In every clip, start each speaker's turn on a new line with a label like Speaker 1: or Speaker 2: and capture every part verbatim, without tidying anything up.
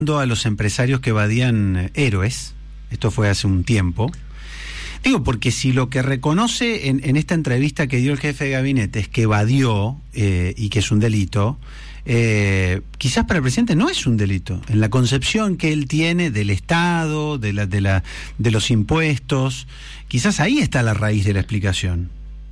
Speaker 1: a los empresarios que evadían héroes. Esto fue hace un tiempo. Digo, porque si lo que reconoce en, en esta entrevista que dio el jefe de gabinete es que evadió eh, y que es un delito, eh, quizás para el presidente no es un delito. En la concepción que él tiene del Estado, de, la, de, la, de los impuestos, quizás ahí está la raíz de la explicación.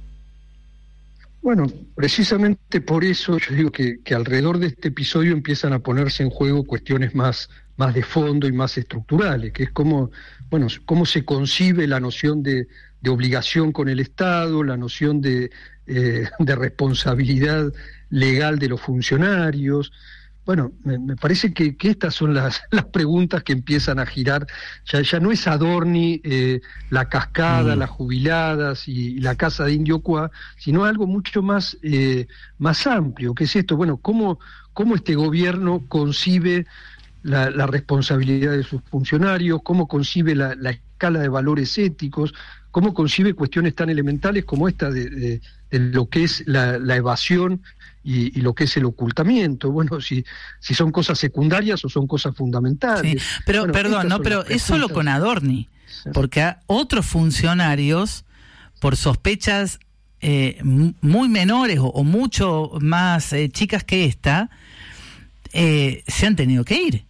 Speaker 2: Bueno, precisamente por eso yo digo que, que alrededor de este episodio empiezan a ponerse en juego cuestiones más, más de fondo y más estructurales, que es cómo, bueno, cómo se concibe la noción de, de obligación con el Estado, la noción de, eh, de responsabilidad legal de los funcionarios. Bueno, me, me parece que, que estas son las, las preguntas que empiezan a girar. Ya, ya no es Adorni, eh, la cascada, mm. las jubiladas y, y la casa de Indio Cuá, sino algo mucho más, eh, más amplio, que es esto, bueno, cómo, cómo este gobierno concibe la, la responsabilidad de sus funcionarios, cómo concibe la, la escala de valores éticos, cómo concibe cuestiones tan elementales como esta de, de, de lo que es la, la evasión y, y lo que es el ocultamiento. Bueno, si, si son cosas secundarias o son cosas fundamentales.
Speaker 3: Sí, pero
Speaker 2: bueno,
Speaker 3: perdón, no, pero es solo con Adorni, sí. Porque a otros funcionarios, por sospechas eh, muy menores o, o mucho más eh, chicas que esta, eh, se han tenido que ir.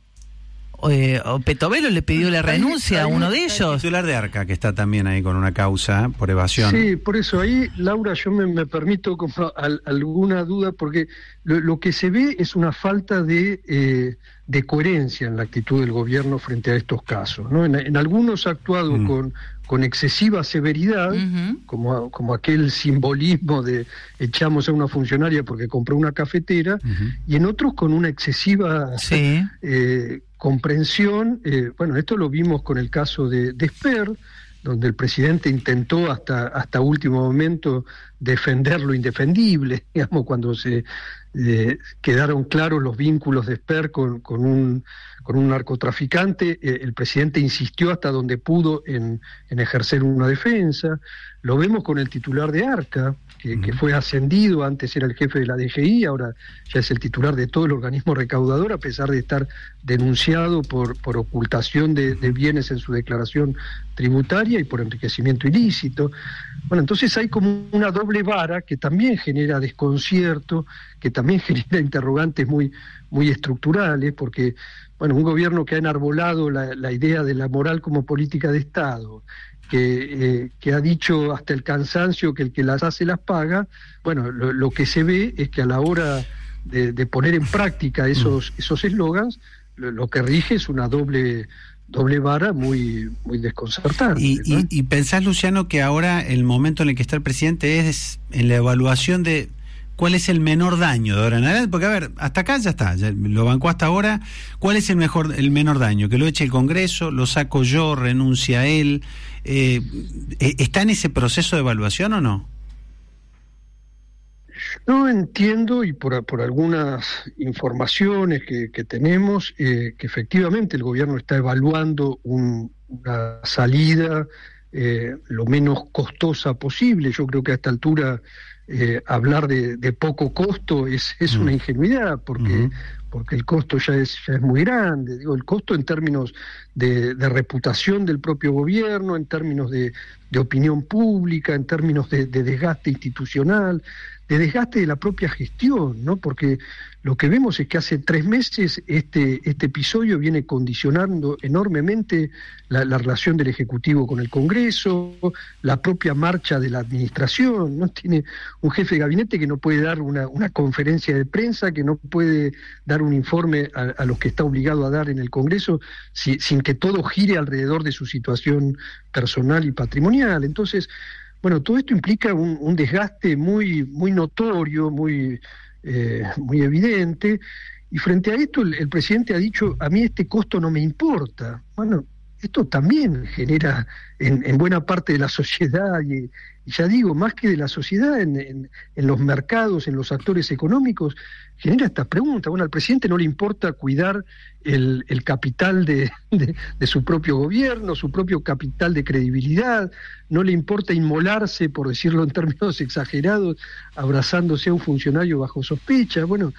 Speaker 3: Eh, o Petovelo le pidió la renuncia ahí, ahí, a uno de ellos.
Speaker 1: El titular de Arca, que está también ahí con una causa por evasión.
Speaker 2: Sí, por eso ahí, Laura, yo me, me permito como al, alguna duda, porque lo, lo que se ve es una falta de, eh, de coherencia en la actitud del gobierno frente a estos casos, ¿no? En, en algunos ha actuado mm. con, con excesiva severidad, uh-huh. como, como aquel simbolismo de echamos a una funcionaria porque compró una cafetera, uh-huh. y en otros con una excesiva
Speaker 3: sí.
Speaker 2: eh, comprensión. Eh, bueno, esto lo vimos con el caso de, de Esper, donde el presidente intentó hasta, hasta último momento defender lo indefendible, digamos, cuando se eh, quedaron claros los vínculos de Esper con, con, un, con un narcotraficante. Eh, el presidente insistió hasta donde pudo en, en ejercer una defensa. Lo vemos con el titular de Arca, que, uh-huh. que fue ascendido, antes era el jefe de la D G I, ahora ya es el titular de todo el organismo recaudador, a pesar de estar denunciado por, por ocultación de, de bienes en su declaración tributaria y por enriquecimiento ilícito. Bueno, entonces hay como una doble vara que también genera desconcierto, que también genera interrogantes muy, muy estructurales, porque, bueno, un gobierno que ha enarbolado la, la idea de la moral como política de Estado, que, eh, que ha dicho hasta el cansancio que el que las hace las paga, bueno, lo, lo que se ve es que a la hora de, de poner en práctica esos esos eslogans, lo, lo que rige es una doble doble vara muy muy desconcertante.
Speaker 1: Y,
Speaker 2: ¿no?
Speaker 1: y, y pensás, Luciano, que ahora el momento en el que está el presidente es en la evaluación de cuál es el menor daño de ahora en adelante, porque a ver, hasta acá ya está, ya lo bancó hasta ahora. ¿Cuál es el mejor, el menor daño? Que lo eche el Congreso, lo saco yo, renuncia él. Eh, ¿Está en ese proceso de evaluación o no?
Speaker 2: No entiendo, y por, por algunas informaciones que, que tenemos, eh, que efectivamente el gobierno está evaluando un, una salida eh, lo menos costosa posible. Yo creo que a esta altura eh, hablar de, de poco costo es, es mm. una ingenuidad, porque, mm. porque el costo ya es, ya es muy grande. Digo, el costo en términos de, de reputación del propio gobierno, en términos de, de opinión pública, en términos de, de desgaste institucional, de desgaste de la propia gestión, ¿no? Porque lo que vemos es que hace tres meses este, este episodio viene condicionando enormemente la, la relación del Ejecutivo con el Congreso, la propia marcha de la Administración, ¿no? Tiene un jefe de gabinete que no puede dar una, una conferencia de prensa, que no puede dar un informe a, a los que está obligado a dar en el Congreso, si, sin que todo gire alrededor de su situación personal y patrimonial. Entonces, bueno, todo esto implica un, un desgaste muy, muy notorio, muy, eh, muy evidente, y frente a esto el, el presidente ha dicho, a mí este costo no me importa. Bueno, esto también genera en, en buena parte de la sociedad, y, y ya digo, más que de la sociedad, en, en, en los mercados, en los actores económicos, genera esta pregunta. Bueno, al presidente no le importa cuidar el, el capital de, de, de su propio gobierno, su propio capital de credibilidad, no le importa inmolarse, por decirlo en términos exagerados, abrazándose a un funcionario bajo sospecha. Bueno,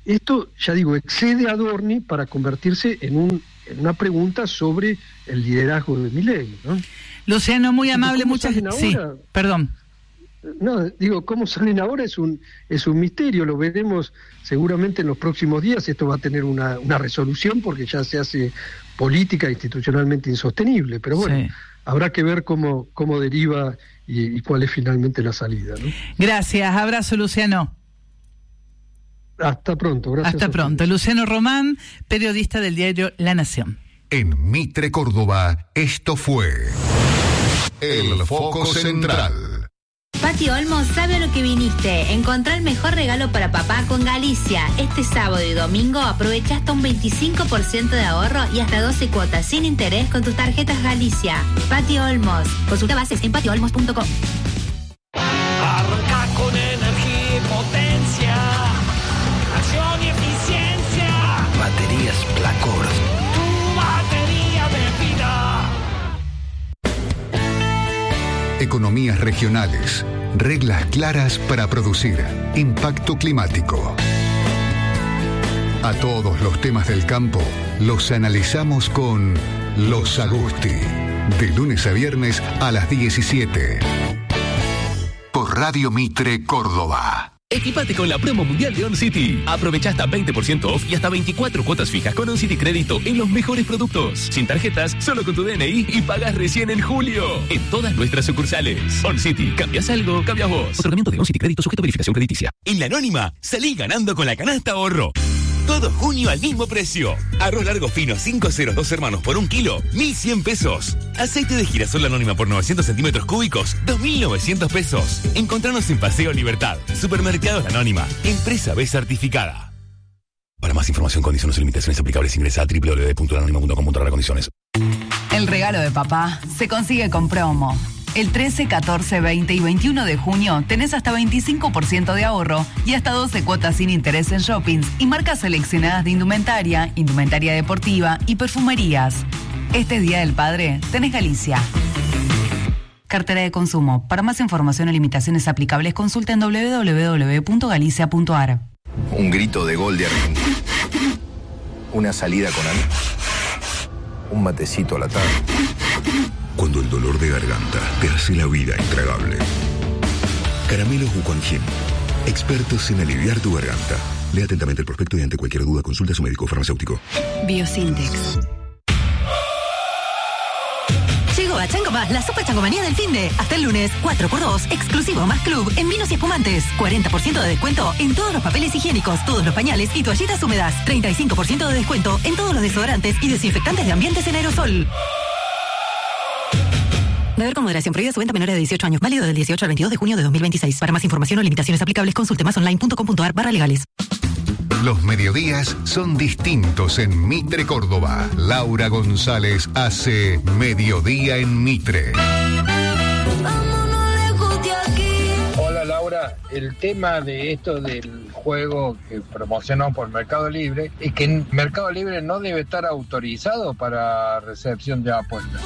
Speaker 2: esto, ya digo, excede a Adorni para convertirse en, un, en una pregunta sobre el liderazgo de Milei, ¿no?
Speaker 3: Luciano, muy amable, muchas gracias. Sí, perdón.
Speaker 2: No, digo, cómo salen ahora es un es un misterio, lo veremos seguramente en los próximos días. Esto va a tener una, una resolución porque ya se hace política institucionalmente insostenible, pero bueno, sí, habrá que ver cómo, cómo deriva y, y cuál es finalmente la salida, ¿no?
Speaker 3: Gracias, abrazo, Luciano.
Speaker 2: Hasta pronto, gracias.
Speaker 3: Hasta pronto. Luciano Román, periodista del diario La Nación.
Speaker 4: En Mitre, Córdoba, esto fue El Foco Central.
Speaker 5: Pati Olmos sabe a lo que viniste. Encontrá el mejor regalo para papá con Galicia. Este sábado y domingo aprovecha hasta un veinticinco por ciento de ahorro y hasta doce cuotas sin interés con tus tarjetas Galicia. Pati Olmos. Consulta bases en pati olmos punto com.
Speaker 6: Arranca con energía y potencia. Acción y eficiencia.
Speaker 7: Baterías Placor.
Speaker 6: Tu batería de vida.
Speaker 4: Economías regionales, reglas claras para producir, impacto climático. A todos los temas del campo los analizamos con Los Agusti, de lunes a viernes a las diecisiete. Por Radio Mitre, Córdoba.
Speaker 8: Equipate con la promo mundial de OnCity. Aprovecha hasta veinte por ciento off y hasta veinticuatro cuotas fijas con OnCity Crédito en los mejores productos. Sin tarjetas, solo con tu D N I y pagas recién en julio. En todas nuestras sucursales. OnCity, ¿cambias algo? Cambias vos. Otorgamiento de OnCity Crédito sujeto a verificación crediticia.
Speaker 9: En la Anónima, salí ganando con la canasta ahorro. Todo junio al mismo precio. Arroz largo fino cinco ceros dos hermanos por un kilo, mil cien pesos. Aceite de girasol Anónima por novecientos centímetros cúbicos, dos mil novecientos pesos. Encontranos en Paseo Libertad. Supermercados Anónima. Empresa B certificada. Para más información, condiciones y limitaciones aplicables, ingresa a doble u doble u doble u punto anónima punto com punto a r condiciones.
Speaker 10: El regalo de papá se consigue con promo. El trece, catorce, veinte y veintiuno de junio tenés hasta veinticinco por ciento de ahorro y hasta doce cuotas sin interés en shoppings y marcas seleccionadas de indumentaria, indumentaria deportiva y perfumerías. Este Día del Padre tenés Galicia. Cartera de consumo. Para más información o limitaciones aplicables, consulta en doble u doble u doble u punto galicia punto a r.
Speaker 7: Un grito de gol de Argentina. Una salida con amigos. Un matecito a la tarde.
Speaker 4: Cuando el dolor de garganta te hace la vida intragable. Caramelos Wuquanjin. Expertos en aliviar tu garganta. Lea atentamente el prospecto y ante cualquier duda consulta a su médico farmacéutico.
Speaker 10: Biosintex.
Speaker 11: Llegó a Chango Más la super changomanía del finde. Hasta el lunes, cuatro por dos, exclusivo más club en vinos y espumantes. cuarenta por ciento de descuento en todos los papeles higiénicos, todos los pañales y toallitas húmedas. treinta y cinco por ciento de descuento en todos los desodorantes y desinfectantes de ambientes en aerosol. Beber con moderación. Prohibida su venta a menores de dieciocho años. Válido del dieciocho al veintidós de junio de dos mil veintiséis. Para más información o limitaciones aplicables, consulte más online punto com punto a r barra legales.
Speaker 4: Los mediodías son distintos en Mitre, Córdoba. Laura González hace Mediodía en Mitre.
Speaker 12: Hola Laura, el tema de esto del juego que promocionó por Mercado Libre es que Mercado Libre no debe estar autorizado para recepción de apuestas.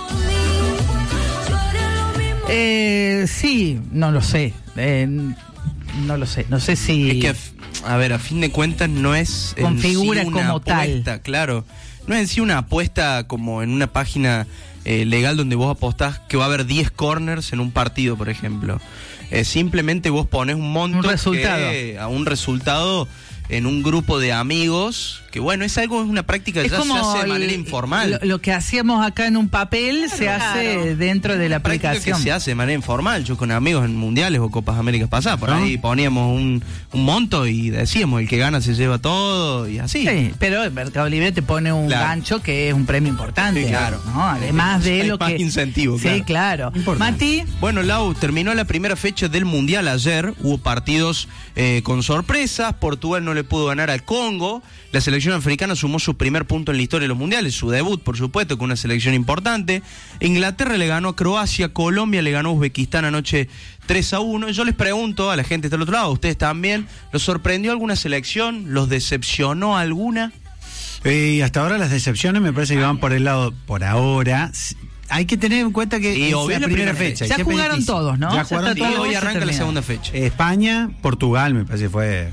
Speaker 3: Eh, sí, no lo sé. Eh, no lo sé. No sé si.
Speaker 13: Es que, a ver, a fin de cuentas no es.
Speaker 3: Configura
Speaker 13: en sí una
Speaker 3: como
Speaker 13: apuesta,
Speaker 3: tal.
Speaker 13: Claro. No es en sí una apuesta como en una página eh, legal donde vos apostás que va a haber diez corners en un partido, por ejemplo. Eh, simplemente vos pones un monto.
Speaker 3: Un resultado.
Speaker 13: Que, a un resultado en un grupo de amigos, que bueno, es algo, es una práctica que
Speaker 3: es
Speaker 13: ya
Speaker 3: como
Speaker 13: se hace de
Speaker 3: el,
Speaker 13: manera informal.
Speaker 3: Lo, lo que hacíamos acá en un papel
Speaker 13: claro,
Speaker 3: se hace
Speaker 13: claro.
Speaker 3: dentro de la
Speaker 13: práctica
Speaker 3: aplicación.
Speaker 13: Que se hace de manera informal. Yo con amigos en mundiales o Copas Américas pasadas, por ¿no? ahí poníamos un, un monto y decíamos, el que gana se lleva todo y así.
Speaker 3: Sí, pero el Mercado Libre te pone un claro. gancho que es un premio importante.
Speaker 13: Sí, claro.
Speaker 3: ¿no? Además de
Speaker 13: hay
Speaker 3: lo
Speaker 13: más
Speaker 3: que...
Speaker 13: incentivo,
Speaker 3: Sí, claro.
Speaker 13: claro.
Speaker 3: Mati.
Speaker 13: Bueno, Lau, terminó la primera fecha del Mundial ayer. Hubo partidos eh, con sorpresas. Portugal no le pudo ganar al Congo. La selección africana sumó su primer punto en la historia de los mundiales, su debut, por supuesto, con una selección importante. Inglaterra le ganó a Croacia, Colombia le ganó a Uzbekistán anoche tres a uno. Yo les pregunto a la gente del otro lado, a ustedes también, ¿los sorprendió alguna selección? ¿Los decepcionó alguna?
Speaker 1: Eh, hasta ahora las decepciones me parece que van por el lado, por ahora. Hay que tener en cuenta que
Speaker 13: y
Speaker 1: es
Speaker 13: obvio
Speaker 1: la primera fecha.
Speaker 3: Ya jugaron todos, ¿no?
Speaker 1: Ya jugaron
Speaker 13: todos. Y hoy arranca la segunda fecha.
Speaker 1: España, Portugal, me parece que fue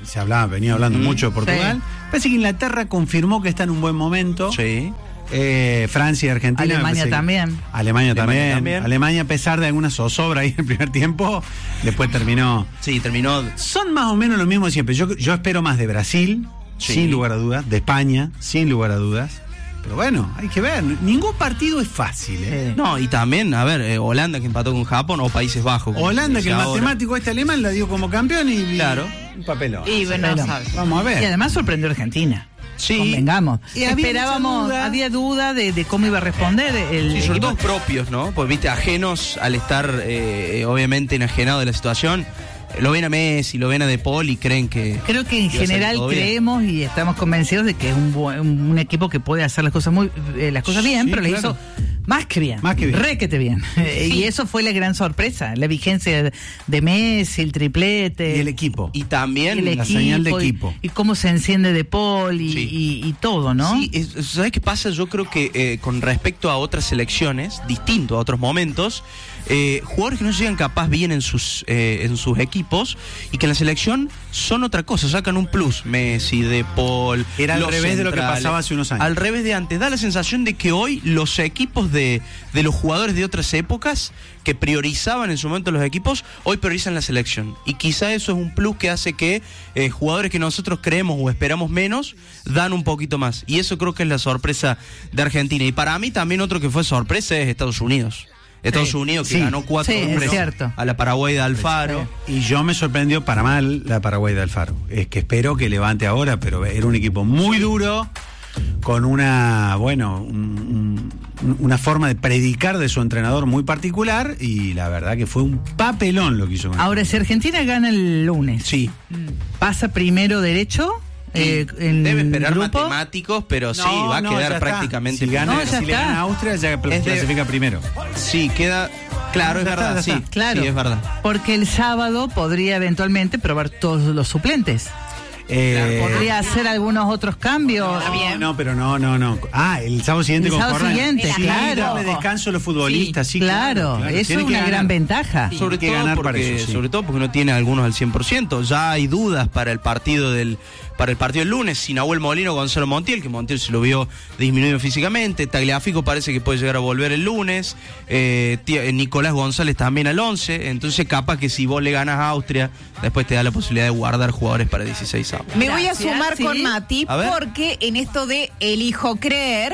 Speaker 1: se hablaba, venía hablando mm, mucho de Portugal. Sí. Parece que Inglaterra confirmó que está en un buen momento.
Speaker 13: Sí.
Speaker 1: Eh, Francia y Argentina.
Speaker 3: Alemania también.
Speaker 1: Alemania, Alemania también.
Speaker 13: también.
Speaker 1: Alemania, a pesar de alguna zozobra ahí en el primer tiempo, después terminó.
Speaker 13: Sí, terminó.
Speaker 1: Son más o menos lo mismo siempre. Yo, yo espero más de Brasil, sí. sin lugar a dudas, de España, sin lugar a dudas. Pero bueno, hay que ver. Ningún partido es fácil, ¿eh?
Speaker 13: No, y también, a ver, eh, Holanda que empató con Japón o Países Bajos.
Speaker 1: Holanda, que el ahora. matemático este alemán la dio como campeón y.
Speaker 13: Claro.
Speaker 1: Un papelón.
Speaker 3: Y bueno,
Speaker 1: vamos a ver.
Speaker 3: Y además sorprendió a Argentina.
Speaker 13: Sí.
Speaker 3: Convengamos.
Speaker 1: Y había
Speaker 3: Esperábamos,
Speaker 1: duda.
Speaker 3: había duda de, de cómo iba a responder el.
Speaker 13: Sí, sobre todo propios, ¿no? Pues viste, ajenos al estar, eh, obviamente, enajenado de la situación. Lo ven a Messi, lo ven a De Paul y creen que...
Speaker 3: Creo que en general creemos y estamos convencidos de que es un, un, un equipo que puede hacer las cosas muy eh, las cosas bien, sí, pero claro. le hizo más que bien.
Speaker 1: Más que bien.
Speaker 3: Requete bien. Sí. Y eso fue la gran sorpresa, la vigencia de Messi, el triplete.
Speaker 1: Y el equipo.
Speaker 13: Y también
Speaker 3: el
Speaker 1: la
Speaker 3: equipo,
Speaker 1: señal de equipo.
Speaker 3: Y, y cómo se enciende De Paul y,
Speaker 13: sí.
Speaker 3: y, y todo, ¿no?
Speaker 13: Sí, es, ¿sabes qué pasa? Yo creo que eh, con respecto a otras selecciones, distinto a otros momentos, eh, jugadores que no llegan capaz bien en sus eh, en sus equipos y que en la selección son otra cosa, sacan un plus. Messi, De Paul,
Speaker 1: era al revés
Speaker 13: centrales,
Speaker 1: de lo que pasaba hace unos años.
Speaker 13: Al revés de antes. Da la sensación de que hoy los equipos de, de los jugadores de otras épocas que priorizaban en su momento los equipos, hoy priorizan la selección. Y quizá eso es un plus que hace que eh, jugadores que nosotros creemos o esperamos menos, dan un poquito más. Y eso creo que es la sorpresa de Argentina. Y para mí también otro que fue sorpresa es Estados Unidos. Estados sí, Unidos que sí, ganó cuatro
Speaker 3: sí,
Speaker 13: a la Paraguay de Alfaro.
Speaker 1: Y yo me sorprendió para mal la Paraguay de Alfaro. Es que espero que levante ahora, pero era un equipo muy duro, con una, bueno, un, un, una forma de predicar de su entrenador muy particular, y la verdad que fue un papelón lo que hizo con
Speaker 3: ahora, si Argentina gana el lunes,
Speaker 13: sí,
Speaker 3: pasa primero derecho. Eh,
Speaker 13: Debe esperar
Speaker 3: grupo.
Speaker 13: matemáticos, pero sí,
Speaker 1: no,
Speaker 13: va a
Speaker 1: no,
Speaker 13: quedar prácticamente.
Speaker 1: Si, gana,
Speaker 3: no, ya
Speaker 1: si le gana a Austria, ya clasifica de... primero.
Speaker 13: Sí, queda. Claro, es verdad, sí,
Speaker 3: claro,
Speaker 13: sí, es verdad.
Speaker 3: Porque el sábado podría eventualmente probar todos los suplentes. Eh, claro, podría hacer algunos otros cambios.
Speaker 1: No, no, pero no, no, no. Ah, el sábado siguiente
Speaker 3: el
Speaker 1: con
Speaker 3: sábado
Speaker 1: Jordan,
Speaker 3: siguiente,
Speaker 1: sí,
Speaker 3: claro.
Speaker 1: darle descanso a los futbolistas, sí, sí
Speaker 3: claro, claro. Eso es una
Speaker 1: ganar.
Speaker 3: gran ventaja.
Speaker 13: Sí, sobre,
Speaker 1: que
Speaker 13: todo
Speaker 1: ganar
Speaker 13: porque,
Speaker 1: para eso, sí.
Speaker 13: sobre todo porque no tiene algunos al cien por ciento. Ya hay dudas para el partido del para el partido del lunes. Si Nahuel Molino o Gonzalo Montiel, que Montiel se lo vio disminuido físicamente. Tagliafico parece que puede llegar a volver el lunes. Eh, tía, Nicolás González también al once. Entonces, capaz que si vos le ganas a Austria, después te da la posibilidad de guardar jugadores para dieciséis avos.
Speaker 14: Me voy a sumar
Speaker 3: ¿sí?
Speaker 14: con Mati, porque en esto de elijo creer.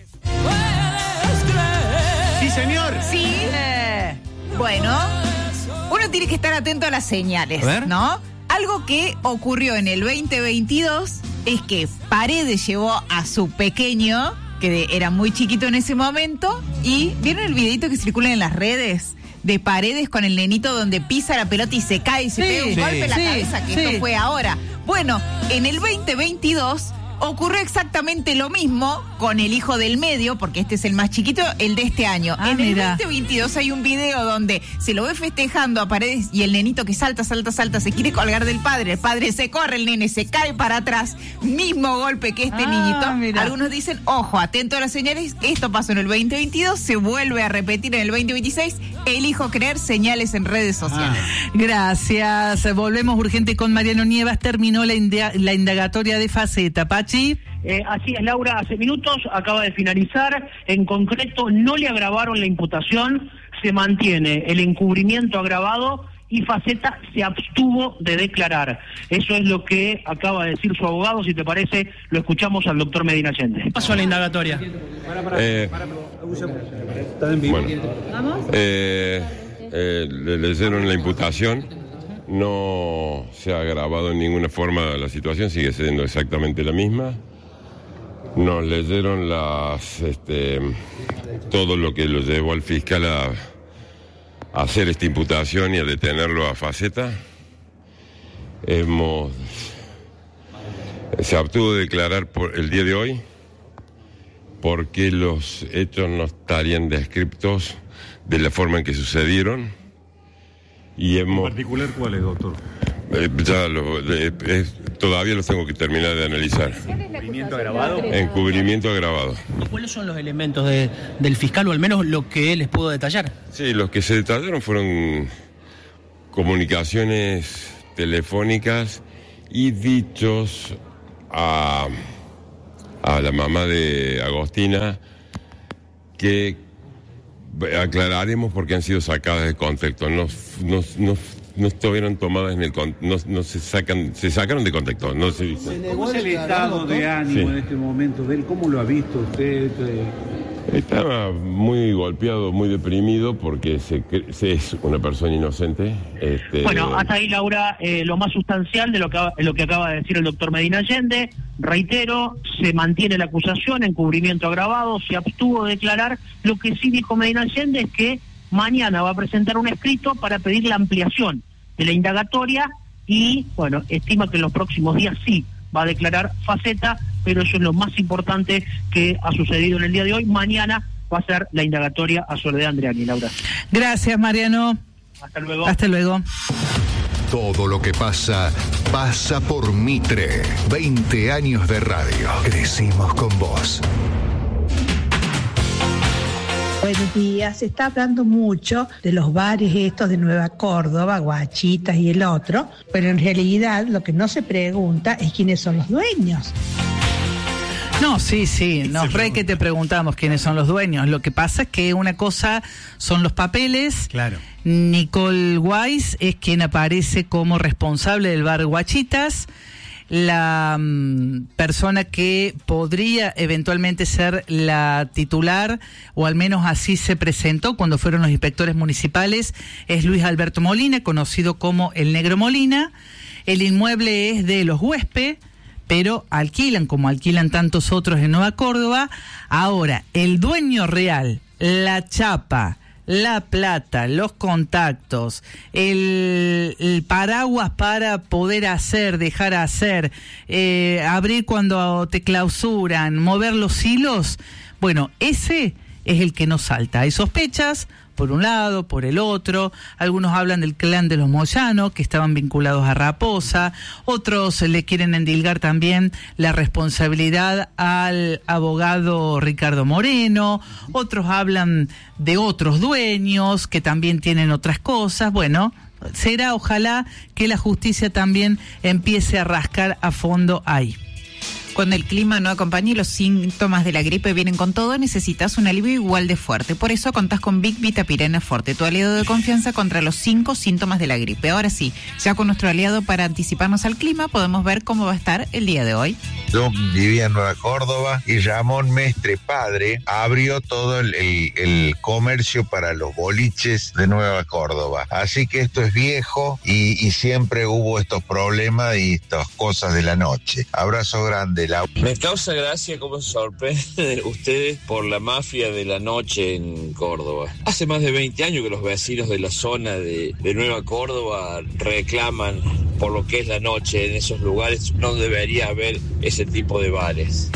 Speaker 1: Sí, señor.
Speaker 14: Sí. Eh, bueno, uno tiene que estar atento a las señales,
Speaker 13: a
Speaker 14: ¿no? Algo que ocurrió en el veinte veintidós es que Paredes llevó a su pequeño, que era muy chiquito en ese momento, y ¿vieron el videito que circula en las redes? De Paredes con el nenito donde pisa la pelota y se cae y se
Speaker 3: sí,
Speaker 14: pega un
Speaker 3: sí,
Speaker 14: golpe en la
Speaker 3: sí,
Speaker 14: cabeza, que
Speaker 3: sí.
Speaker 14: esto fue ahora. Bueno, en el veinte veintidós ocurrió exactamente lo mismo con el hijo del medio, porque este es el más chiquito, el de este año.
Speaker 3: Ah,
Speaker 14: en el
Speaker 3: mira.
Speaker 14: veinte veintidós hay un video donde se lo ve festejando a Paredes y el nenito que salta, salta, salta, se quiere colgar del padre. El padre se corre, el nene se cae para atrás. Mismo golpe que este
Speaker 3: Ah,
Speaker 14: niñito.
Speaker 3: mira.
Speaker 14: Algunos dicen, ojo, atento a las señales. Esto pasó en el veinte veintidós, se vuelve a repetir en el veinte veintiséis. Elijo creer, señales en redes sociales.
Speaker 3: Ah. Gracias. Volvemos urgente con Mariano Nievas. Terminó la, inda- la indagatoria de Faceta. Pachi.
Speaker 15: Eh, así es, Laura, hace minutos acaba de finalizar. En concreto, no le agravaron la imputación, se mantiene el encubrimiento agravado y Faceta se abstuvo de declarar. Eso es lo que acaba de decir su abogado. Si te parece, lo escuchamos al doctor Medina Allende.
Speaker 16: ¿Qué pasó a la indagatoria?
Speaker 17: Eh, bueno, eh, eh, le leyeron la imputación, no se ha agravado en ninguna forma la situación, sigue siendo exactamente la misma. Nos leyeron las, este, todo lo que lo llevó al fiscal a, a hacer esta imputación y a detenerlo a Faceta. Hemos, se abstuvo de declarar por el día de hoy porque los hechos no estarían descriptos de la forma en que sucedieron. Y hemos,
Speaker 18: ¿En particular cuáles, doctor?
Speaker 17: Eh, ya lo, eh, eh, todavía los tengo que terminar de analizar.
Speaker 16: ¿Encubrimiento agravado?
Speaker 17: Encubrimiento agravado.
Speaker 16: ¿Cuáles son los elementos de, del fiscal, o al menos lo que él les pudo detallar?
Speaker 17: Sí, los que se detallaron fueron comunicaciones telefónicas y dichos a, a la mamá de Agostina que aclararemos porque han sido sacadas de contexto. No, no, no, no estuvieron tomadas en el no, no se sacan, se sacaron de contexto. No se dice.
Speaker 18: ¿Cómo es el estado de ánimo
Speaker 17: sí.
Speaker 18: en este momento de él? ¿Cómo lo ha visto usted?
Speaker 17: Estaba muy golpeado, muy deprimido porque se, se es una persona inocente. Este...
Speaker 15: Bueno, hasta ahí, Laura, eh, lo más sustancial de lo que, lo que acaba de decir el doctor Medina Allende. Reitero, se mantiene la acusación, encubrimiento agravado, se abstuvo de declarar. Lo que sí dijo Medina Allende es que mañana va a presentar un escrito para pedir la ampliación de la indagatoria y, bueno, estima que en los próximos días sí va a declarar Faceta, pero eso es lo más importante que ha sucedido en el día de hoy. Mañana va a ser la indagatoria a Soledad Andreani, Laura.
Speaker 3: Gracias, Mariano.
Speaker 15: Hasta luego.
Speaker 3: Hasta luego.
Speaker 4: Todo lo que pasa, pasa por Mitre. veinte años de radio. Crecimos con vos.
Speaker 19: Buenos días. Se está hablando mucho de los bares estos de Nueva Córdoba, Guachitas y el otro, pero en realidad lo que no se pregunta es quiénes son los dueños.
Speaker 3: No, sí, sí, nos re que te preguntamos quiénes son los dueños. Lo que pasa es que una cosa son los papeles.
Speaker 1: Claro.
Speaker 3: Nicole Weiss es quien aparece como responsable del bar Guachitas. La um, persona que podría eventualmente ser la titular, o al menos así se presentó cuando fueron los inspectores municipales, es Luis Alberto Molina, conocido como el Negro Molina. El inmueble es de los Huespe, pero alquilan como alquilan tantos otros en Nueva Córdoba. Ahora, el dueño real, la chapa, la plata, los contactos, el, el paraguas para poder hacer, dejar hacer, eh, abrir cuando te clausuran, mover los hilos, bueno, ese es el que no salta. Hay sospechas por un lado, por el otro. Algunos hablan del clan de los Moyano, que estaban vinculados a Raposa. Otros le quieren endilgar también la responsabilidad al abogado Ricardo Moreno. Otros hablan de otros dueños que también tienen otras cosas. Bueno, será ojalá que la justicia también empiece a rascar a fondo ahí.
Speaker 14: Cuando el clima no acompaña y los síntomas de la gripe vienen con todo, necesitas un alivio igual de fuerte. Por eso contás con Big Vitapirena Forte, tu aliado de confianza contra los cinco síntomas de la gripe. Ahora sí, ya con nuestro aliado para anticiparnos al clima, podemos ver cómo va a estar el día de hoy.
Speaker 20: Yo vivía en Nueva Córdoba y Ramón Mestre, padre, abrió todo el, el, el comercio para los boliches de Nueva Córdoba. Así que esto es viejo y, y siempre hubo estos problemas y estas cosas de la noche. Abrazo grande. La...
Speaker 21: Me causa gracia cómo se sorprenden ustedes por la mafia de la noche en Córdoba. Hace más de veinte años que los vecinos de la zona de, de Nueva Córdoba reclaman por lo que es la noche en esos lugares. No debería haber ese tipo de bares.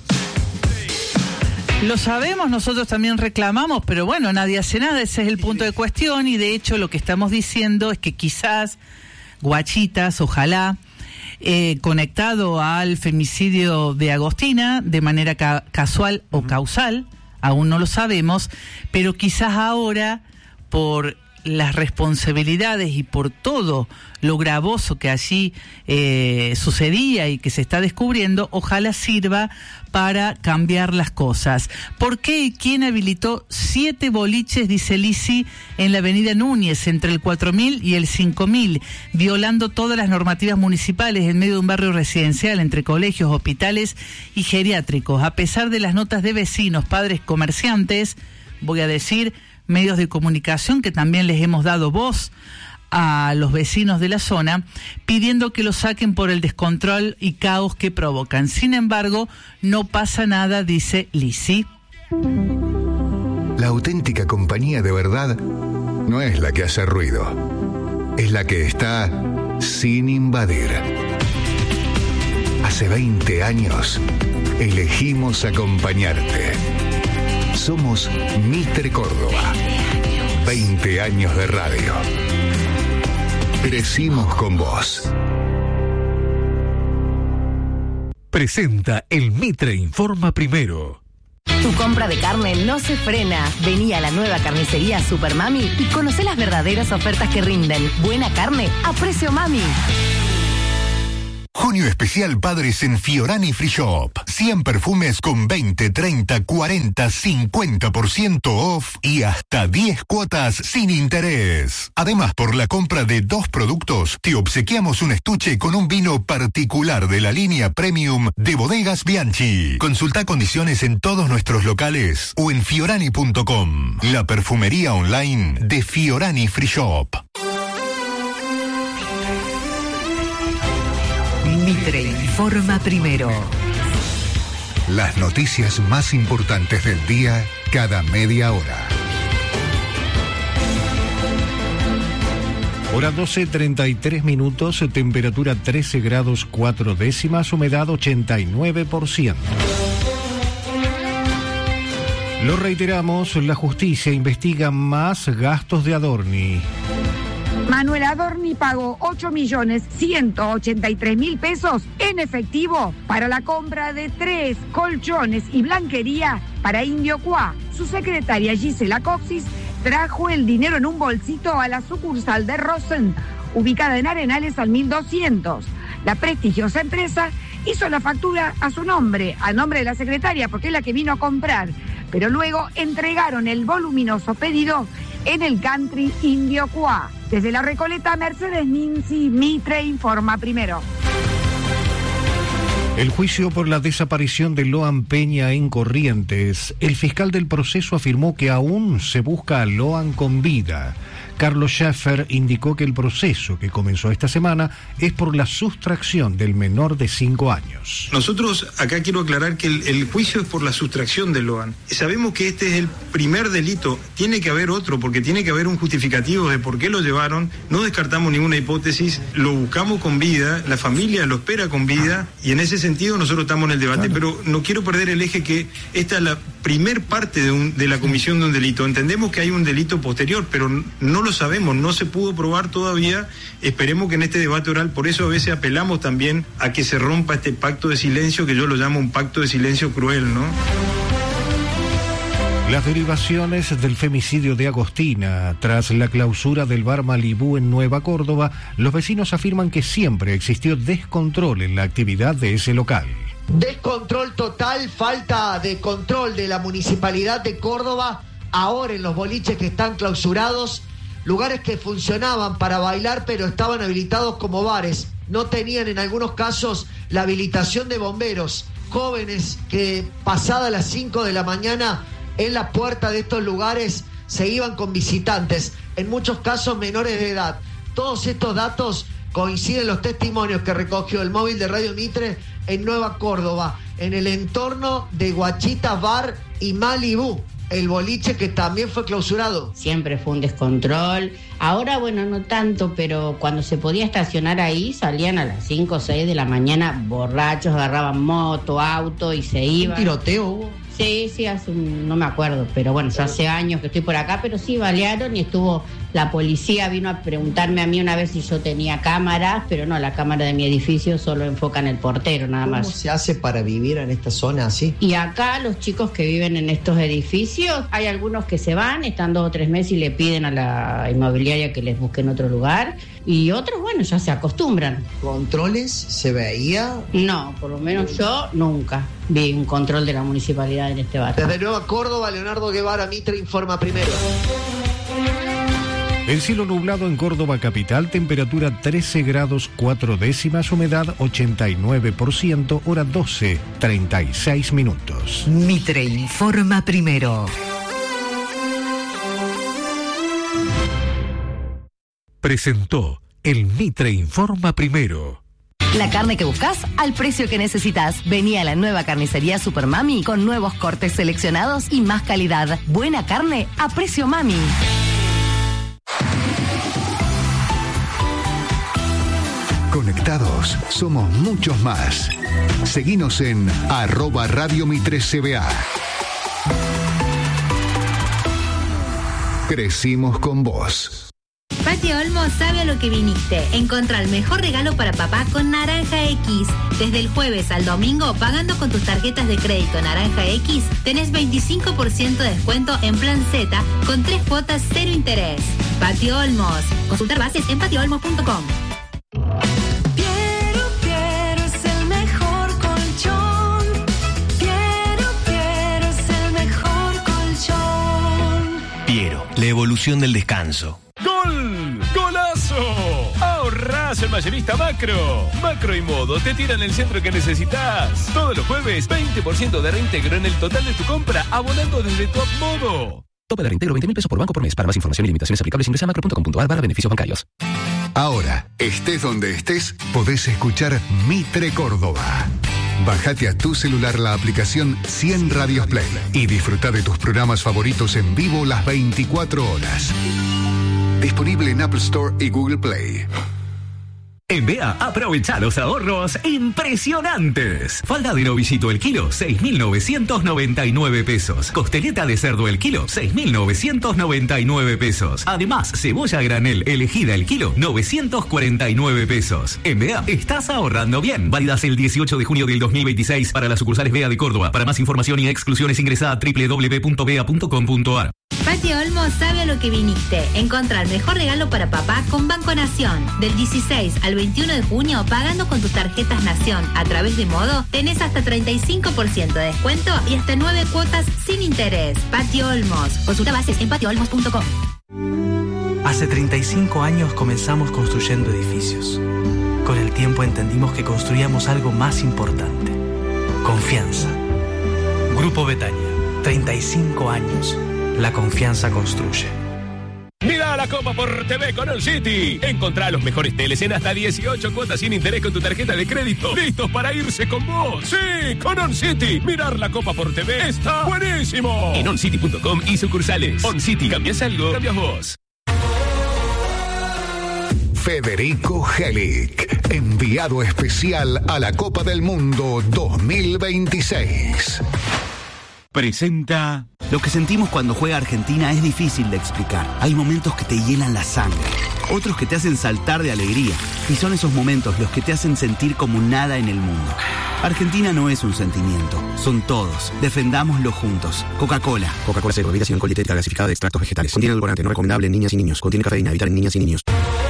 Speaker 3: Lo sabemos, nosotros también reclamamos, pero bueno, nadie hace nada, ese es el punto de cuestión, y de hecho lo que estamos diciendo es que quizás Guachitas, ojalá, Eh, conectado al femicidio de Agostina de manera ca- casual o causal, aún no lo sabemos, pero quizás ahora por las responsabilidades y por todo lo gravoso que allí eh, sucedía y que se está descubriendo, ojalá sirva para cambiar las cosas. ¿Por qué y quién habilitó siete boliches, dice Lisi, en la avenida Núñez, entre el cuatro mil y el cinco mil, violando todas las normativas municipales en medio de un barrio residencial, entre colegios, hospitales y geriátricos? A pesar de las notas de vecinos, padres, comerciantes, voy a decir, medios de comunicación que también les hemos dado voz a los vecinos de la zona, pidiendo que lo saquen por el descontrol y caos que provocan. Sin embargo, no pasa nada, dice Lisi.
Speaker 4: La auténtica compañía de verdad no es la que hace ruido, es la que está sin invadir. Hace veinte años elegimos acompañarte. Somos Mitre Córdoba. veinte años de radio. Crecimos con vos.
Speaker 22: Presenta el Mitre Informa Primero.
Speaker 11: Tu compra de carne no se frena. Vení a la nueva carnicería Super Mami y conocé las verdaderas ofertas que rinden. Buena carne a precio mami.
Speaker 4: Junio especial padres en Fiorani Free Shop. cien perfumes con veinte, treinta, cuarenta, cincuenta por ciento off y hasta diez cuotas sin interés. Además, por la compra de dos productos, te obsequiamos un estuche con un vino particular de la línea Premium de Bodegas Bianchi. Consulta condiciones en todos nuestros locales o en fiorani punto com. La perfumería online de Fiorani Free Shop.
Speaker 2: Mitre informa primero.
Speaker 4: Las noticias más importantes del día cada media hora.
Speaker 5: Hora doce, treinta y tres minutos, temperatura trece grados cuatro décimas, humedad ochenta y nueve por ciento. Lo reiteramos, la justicia investiga más gastos de Adorni.
Speaker 23: Manuel Adorni pagó ocho millones ciento ochenta y tres mil pesos en efectivo para la compra de tres colchones y blanquería para Indio Cuá. Su secretaria Gisela Coxis trajo el dinero en un bolsito a la sucursal de Rosen, ubicada en Arenales al mil doscientos. La prestigiosa empresa hizo la factura a su nombre, a nombre de la secretaria, porque es la que vino a comprar, pero luego entregaron el voluminoso pedido en el country Indio Cuá. Desde la Recoleta, Mercedes Ninzi, Mitre informa primero.
Speaker 5: El juicio por la desaparición de Loan Peña en Corrientes. El fiscal del proceso afirmó que aún se busca a Loan con vida. Carlos Schaffer indicó que el proceso que comenzó esta semana es por la sustracción del menor de cinco años.
Speaker 24: Nosotros acá quiero aclarar que el, el juicio es por la sustracción de Loan. Sabemos que este es el primer delito, tiene que haber otro porque tiene que haber un justificativo de por qué lo llevaron, no descartamos ninguna hipótesis, lo buscamos con vida, la familia lo espera con vida y en ese sentido nosotros estamos en el debate, claro. Pero no quiero perder el eje que esta es la primer parte de, un, de la comisión de un delito. Entendemos que hay un delito posterior, pero no lo sabemos, no se pudo probar todavía. Esperemos que en este debate oral, por eso a veces apelamos también a que se rompa este pacto de silencio, que yo lo llamo un pacto de silencio cruel, ¿no?
Speaker 5: Las derivaciones del femicidio de Agostina. Tras la clausura del bar Malibú en Nueva Córdoba, los vecinos afirman que siempre existió descontrol en la actividad de ese local.
Speaker 25: Descontrol total, falta de control de la Municipalidad de Córdoba, ahora en los boliches que están clausurados, lugares que funcionaban para bailar pero estaban habilitados como bares, no tenían en algunos casos la habilitación de bomberos, jóvenes que pasadas las cinco de la mañana en la puerta de estos lugares se iban con visitantes, en muchos casos menores de edad. Todos estos datos coinciden los testimonios que recogió el móvil de Radio Mitre en Nueva Córdoba, en el entorno de Guachita Bar y Malibú, el boliche que también fue clausurado.
Speaker 26: Siempre fue un descontrol. Ahora, bueno, no tanto, pero cuando se podía estacionar ahí, salían a las cinco o seis de la mañana borrachos, agarraban moto, auto y se iban.
Speaker 25: ¿Un tiroteo hubo?
Speaker 26: Sí, sí, hace un, no me acuerdo, pero bueno, yo hace años que estoy por acá, pero sí balearon y estuvo, la policía vino a preguntarme a mí una vez si yo tenía cámaras, pero no, la cámara de mi edificio solo enfoca en el portero, nada más.
Speaker 25: ¿Cómo se hace para vivir en esta zona así?
Speaker 26: Y acá los chicos que viven en estos edificios, hay algunos que se van, están dos o tres meses y le piden a la inmobiliaria que les busquen otro lugar, y otros, bueno, ya se acostumbran.
Speaker 25: ¿Controles se veía?
Speaker 26: No, por lo menos yo nunca vi un control de la municipalidad en este barrio.
Speaker 25: Desde Nueva Córdoba, Leonardo Guevara, Mitre informa primero.
Speaker 5: El cielo nublado en Córdoba capital, temperatura trece grados cuatro décimas, humedad ochenta y nueve por ciento, hora doce, treinta y seis minutos.
Speaker 2: Mitre informa primero.
Speaker 22: Presentó el Mitre informa primero.
Speaker 11: La carne que buscas al precio que necesitas. Vení a la nueva carnicería Super Mami con nuevos cortes seleccionados y más calidad. Buena carne a precio Mami.
Speaker 4: Conectados, somos muchos más. Seguinos en arroba Radio Mitre C B A. Crecimos con vos.
Speaker 27: Patio Olmo sabe a lo que viniste. Encontrá el mejor regalo para papá con Naranja X. Desde el jueves al domingo, pagando con tus tarjetas de crédito Naranja X, tenés veinticinco por ciento de descuento en Plan Z con tres cuotas cero interés. Patio Olmos. Consultar bases en patio olmos punto com.
Speaker 6: Quiero, quiero
Speaker 7: revolución del descanso.
Speaker 8: ¡Gol! ¡Golazo! ¡Ahorrás en Mayorista Macro! Macro y Modo te tiran el centro que necesitas. Todos los jueves, veinte por ciento de reintegro en el total de tu compra, abonando desde tu app Modo.
Speaker 9: Tope de reintegro veinte mil pesos por banco por mes. Para más información y limitaciones aplicables ingresa a macro punto com punto a r barra beneficios bancarios.
Speaker 4: Ahora, estés donde estés, podés escuchar Mitre Córdoba. Bájate a tu celular la aplicación cien Radios Play y disfruta de tus programas favoritos en vivo las veinticuatro horas. Disponible en Apple Store y Google Play.
Speaker 10: En B A, aprovecha los ahorros impresionantes. Falda de novillito el kilo, seis mil novecientos noventa y nueve pesos. Costeleta de cerdo el kilo, seis mil novecientos noventa y nueve pesos. Además, cebolla a granel elegida el kilo, novecientos cuarenta y nueve pesos. En B A, estás ahorrando bien. Válidas el dieciocho de junio del dos mil veintiséis para las sucursales B A de Córdoba. Para más información y exclusiones ingresa a doble u doble u doble u punto b a punto com punto a r.
Speaker 27: Patio Olmos sabe a lo que viniste. Encontrá el mejor regalo para papá con Banco Nación. Del dieciséis al veintiuno de junio, pagando con tus tarjetas Nación a través de Modo, tenés hasta treinta y cinco por ciento de descuento y hasta nueve cuotas sin interés. Patio Olmos. Consulta bases en patio olmos punto com.
Speaker 12: Hace treinta y cinco años comenzamos construyendo edificios. Con el tiempo entendimos que construíamos algo más importante. Confianza. Grupo Betania. treinta y cinco años. La confianza construye.
Speaker 8: Mira la Copa por T V con On City. Encontrá los mejores teles en hasta dieciocho cuotas sin interés con tu tarjeta de crédito. ¡Listos para irse con vos! ¡Sí! Con On City. Mirar la Copa por T V está buenísimo. En on city punto com y sucursales. On City. ¿Cambias algo? Cambias vos.
Speaker 4: Federico Helic, enviado especial a la Copa del Mundo dos mil veintiséis.
Speaker 13: Presenta... Lo que sentimos cuando juega Argentina es difícil de explicar. Hay momentos que te hielan la sangre, otros que te hacen saltar de alegría. Y son esos momentos los que te hacen sentir como nada en el mundo. Argentina no es un sentimiento, son todos. Defendámoslo juntos. Coca-Cola.
Speaker 16: Coca-Cola Cero, bebida sin alcohol y dietética gasificada de extractos vegetales. Contiene edulcorante, no recomendable en niñas y niños. Contiene cafeína, evitar en niñas y niños.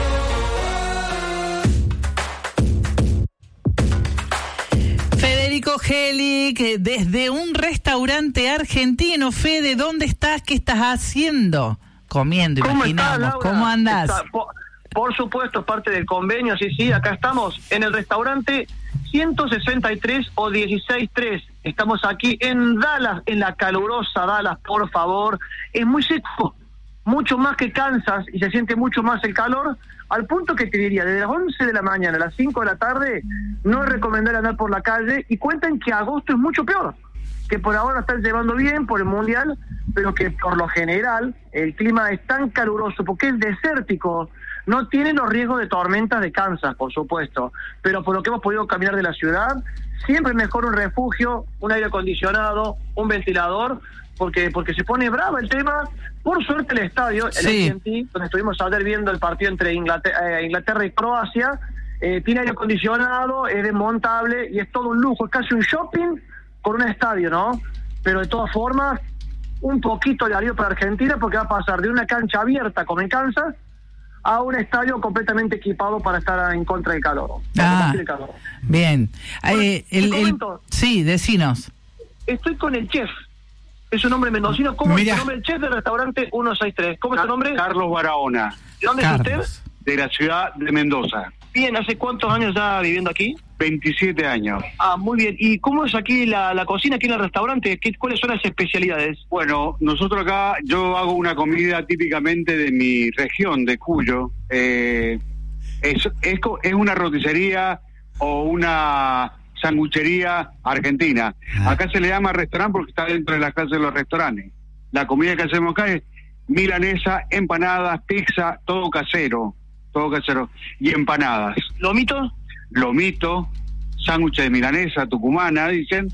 Speaker 3: Federico Helic, desde un restaurante argentino. Fede, ¿dónde estás? ¿Qué estás haciendo? Comiendo, imaginamos. ¿Cómo andás?
Speaker 28: Está, por, por supuesto, es parte del convenio, sí, sí. Acá estamos en el restaurante ciento sesenta y tres o dieciséis tres. Estamos aquí en Dallas, en la calurosa Dallas, por favor. Es muy seco, mucho más que Kansas, y se siente mucho más el calor, al punto que te diría, desde las once de la mañana a las cinco de la tarde, no es recomendable andar por la calle, y cuentan que agosto es mucho peor, que por ahora están llevando bien por el Mundial, pero que por lo general el clima es tan caluroso, porque es desértico, no tiene los riesgos de tormentas de Kansas, por supuesto, pero por lo que hemos podido caminar de la ciudad, siempre es mejor un refugio, un aire acondicionado, un ventilador, porque porque se pone bravo el tema. Por suerte el estadio, el
Speaker 3: sí.
Speaker 28: A T and T, donde estuvimos ayer viendo el partido entre Inglaterra, eh, Inglaterra y Croacia, eh, tiene aire acondicionado, es desmontable y es todo un lujo, es casi un shopping con un estadio, ¿no? Pero de todas formas, un poquito de alivio para Argentina, porque va a pasar de una cancha abierta como en Kansas a un estadio completamente equipado para estar en contra del calor.
Speaker 3: Ah,
Speaker 28: del calor.
Speaker 3: bien.
Speaker 28: Bueno,
Speaker 3: eh, el, el, sí, decinos.
Speaker 28: Estoy con el chef. Es un hombre mendocino. ¿Cómo Mira. es el nombre? El chef del restaurante ciento sesenta y tres. ¿Cómo es su nombre?
Speaker 29: Carlos Barahona.
Speaker 28: ¿De dónde
Speaker 29: Carlos.
Speaker 28: es usted?
Speaker 29: De la ciudad de Mendoza.
Speaker 28: Bien, ¿hace cuántos años ya viviendo aquí?
Speaker 29: veintisiete años.
Speaker 28: Ah, muy bien. ¿Y cómo es aquí la, la cocina, aquí en el restaurante? ¿Qué, ¿Cuáles son las especialidades?
Speaker 29: Bueno, nosotros acá, yo hago una comida típicamente de mi región, de Cuyo. Eh, es, es, es una roticería o una sanguchería argentina. Acá se le llama restaurante porque está dentro de las casas de los restaurantes. La comida que hacemos acá es milanesa, empanadas, pizza, todo casero, todo casero. Y empanadas.
Speaker 28: ¿Lomito?
Speaker 29: Lomito, sándwich de milanesa, tucumana, dicen,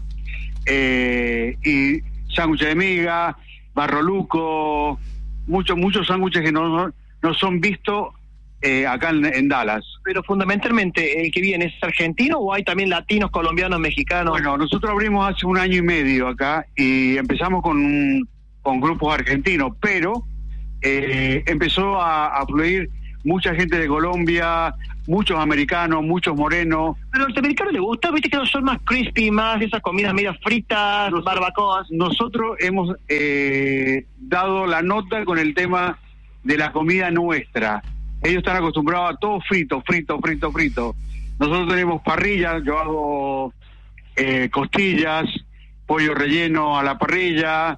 Speaker 29: eh, y sándwich de miga, barroluco, muchos, muchos sándwiches que no, no son vistos eh, acá en, en Dallas.
Speaker 28: Pero fundamentalmente, ¿el que viene es argentino o hay también latinos, colombianos, mexicanos?
Speaker 29: Bueno, nosotros abrimos hace un año y medio acá y empezamos con, un, con grupos argentinos, pero eh, empezó a, a fluir mucha gente de Colombia, muchos americanos, muchos morenos.
Speaker 28: Pero al norteamericano le gusta, viste que no son más crispy, más esas comidas medias fritas,
Speaker 29: Nos,
Speaker 28: barbacoas.
Speaker 29: Nosotros hemos eh, dado la nota con el tema de la comida nuestra. Ellos están acostumbrados a todo frito, frito, frito, frito. Nosotros tenemos parrilla, yo hago eh, costillas, pollo relleno a la parrilla,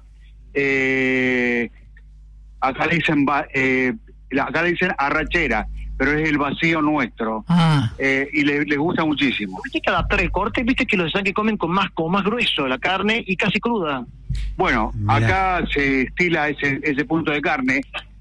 Speaker 29: eh, acá le dicen eh, acá le dicen arrachera, pero es el vacío nuestro.
Speaker 3: Ah.
Speaker 29: Eh, y les le gusta muchísimo.
Speaker 28: Hay que adaptar el corte, viste que los que comen con más, con más grueso la carne y casi cruda.
Speaker 29: Bueno, Mirá. acá se estila ese, ese punto de carne,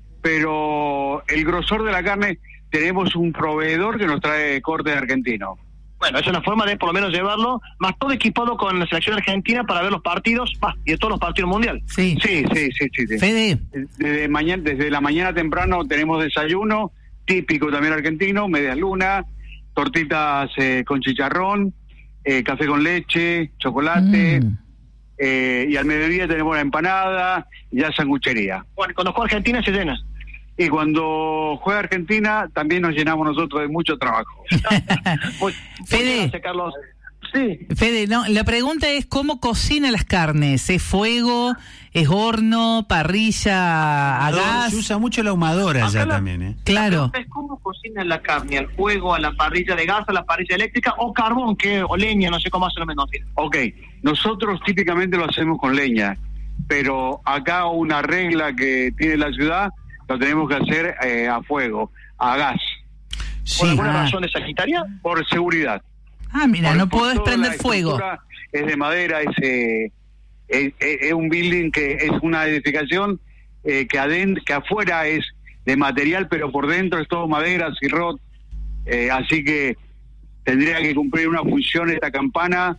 Speaker 29: pero el grosor de la carne tenemos un proveedor que nos trae corte argentino.
Speaker 28: Bueno, es una forma de por lo menos llevarlo, más todo equipado con la selección argentina para ver los partidos, bah, y de todos los partidos mundiales.
Speaker 3: Sí,
Speaker 29: sí, sí, sí. sí, sí.
Speaker 3: Fede.
Speaker 29: Desde, mañana, desde la mañana temprano tenemos desayuno, típico también argentino, medias lunas, tortitas eh, con chicharrón, eh, café con leche, chocolate, mm. eh, y al mediodía tenemos la empanada y ya sanguchería.
Speaker 28: Bueno, cuando juega Argentina se llena.
Speaker 29: Y cuando juega Argentina también nos llenamos nosotros de mucho trabajo.
Speaker 28: Muy,
Speaker 3: Fede,
Speaker 28: gracias, Carlos. Sí.
Speaker 3: Fede, no, la pregunta es ¿cómo cocina las carnes? ¿Es fuego? ¿Es horno? ¿Parrilla a
Speaker 1: no,
Speaker 3: gas?
Speaker 1: Se usa mucho la ahumadora allá
Speaker 28: la,
Speaker 1: también, ¿eh?
Speaker 3: Claro.
Speaker 28: Es ¿cómo cocina la carne? ¿Al fuego, a la parrilla de gas, a la parrilla eléctrica o carbón, que o leña? No sé cómo hacerlo menos.
Speaker 29: Ok, nosotros típicamente lo hacemos con leña, pero acá una regla que tiene la ciudad lo tenemos que hacer eh, a fuego, a gas.
Speaker 28: Sí. ¿Por alguna ah. razón de sanitaria?
Speaker 29: Por seguridad.
Speaker 3: Ah, mira,
Speaker 29: por,
Speaker 3: no
Speaker 29: por
Speaker 3: podés prender fuego.
Speaker 29: Es de madera, es, eh, es, es un building que es una edificación eh, que adentro, que afuera es de material, pero por dentro es todo madera, cirrot, eh, así que tendría que cumplir una función esta campana